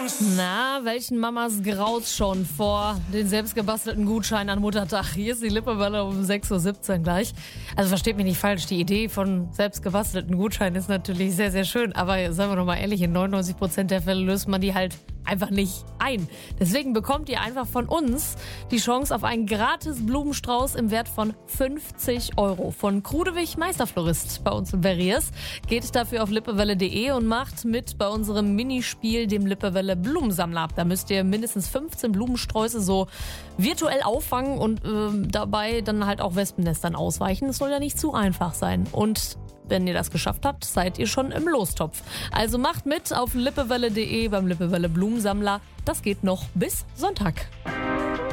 Na, welchen Mamas graut's schon vor den selbstgebastelten Gutschein an Muttertag? Hier ist die Lippewelle um 6.17 Uhr gleich. Also versteht mich nicht falsch, die Idee von selbstgebastelten Gutscheinen ist natürlich sehr, sehr schön. Aber seien wir doch mal ehrlich, in 99% der Fälle löst man die halt einfach nicht ein. Deswegen bekommt ihr einfach von uns die Chance auf einen gratis Blumenstrauß im Wert von 50 € von Krudewig Meisterflorist bei uns in Verriers. Geht dafür auf lippewelle.de und macht mit bei unserem Minispiel, dem Lippewelle Blumensammler. Da müsst ihr mindestens 15 Blumensträuße so virtuell auffangen und dabei dann halt auch Wespennestern ausweichen. Das soll ja nicht zu einfach sein. Und wenn ihr das geschafft habt, seid ihr schon im Lostopf. Also macht mit auf lippewelle.de beim Lippewelle Blumensammler. Das geht noch bis Sonntag.